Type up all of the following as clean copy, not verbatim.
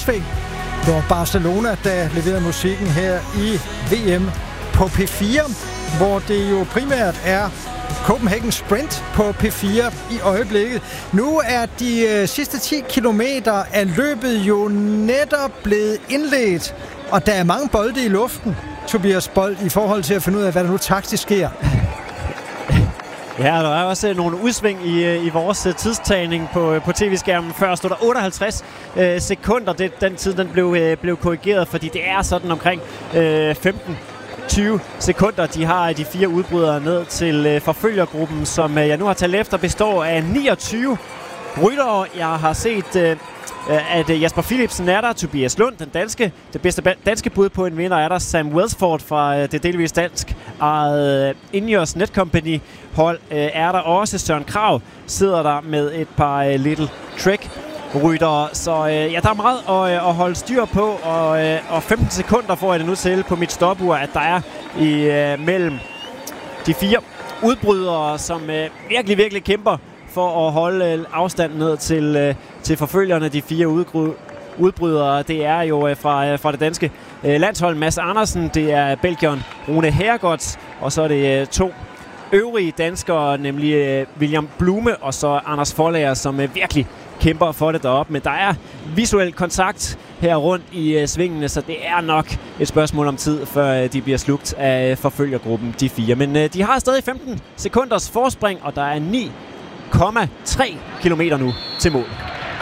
Braunschweig. Det var Barcelona, der leverede musikken her i VM på P4, hvor det jo primært er Copenhagen Sprint på P4 i øjeblikket. Nu er de sidste 10 kilometer af løbet jo netop blevet indledt, og der er mange bolde i luften, Tobias Bold, i forhold til at finde ud af, hvad der nu taktisk sker. Ja, der er også nogle udsving i vores tidstagning på tv-skærmen. Før stod der 58 sekunder. Den tid den blev korrigeret, fordi det er sådan omkring 15-20 sekunder, de har de 4 udbrydere ned til forfølgergruppen, som jeg nu har talt efter, består af 29 ryttere. Jeg har set, at Jasper Philipsen er der, Tobias Lund, det bedste danske bud på en vinder, er der Sam Welsford fra det delvis dansk ejet Ineos Netcompany hold, er der også. Søren Kragh sidder der med et par Little Trek ryttere, så ja, der er meget at holde styr på, og 15 sekunder får jeg det nu til på mit stopur, at der er mellem de 4 udbrydere, som virkelig kæmper for at holde afstand ned til forfølgerne. De 4 udbrydere, det er jo fra det danske landshold. Mads Andersen, det er belgieren Rune Hergods, og så er det 2 øvrige danskere, nemlig William Blume og så Anders Forlager, som virkelig kæmper for det deroppe. Men der er visuel kontakt her rundt i svingene, så det er nok et spørgsmål om tid, før de bliver slugt af forfølgergruppen, de 4. Men de har stadig 15 sekunders forspring, og der er 9,3 kilometer nu til mål.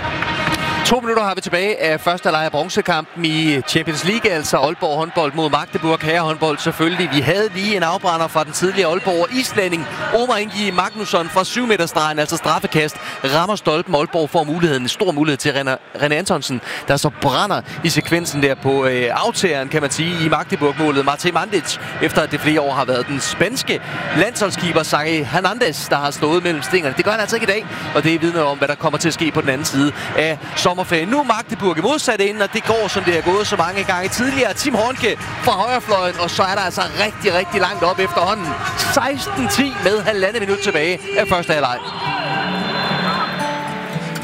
2 minutter har vi tilbage af første halvleg af bronzekampen i Champions League, altså Aalborg håndbold mod Magdeburg herrehåndbold selvfølgelig. Vi havde lige en afbrænder fra den tidligere Aalborg islænding Omar Ingi Magnusson fra 7-meterstregen, altså straffekast, rammer stolpen. Aalborg får en stor mulighed til René Antonsen, der så brænder i sekvensen der på aftageren, kan man sige, i Magdeburg-målet. Matej Mandic, efter at det flere år har været den spanske landsholdskeeper Xavi Hernandez, der har slået mellem stængerne. Det gør han altså ikke i dag, og det vidner om, hvad der kommer til at ske på den anden side af sommerferien. Nu er Magdeburg i modsat ende, og det går, som det er gået så mange gange tidligere. Tim Hornke fra højrefløjen, og så er der altså rigtig langt op efterhånden. 16-10 med 1,5 minut tilbage af første halvleg.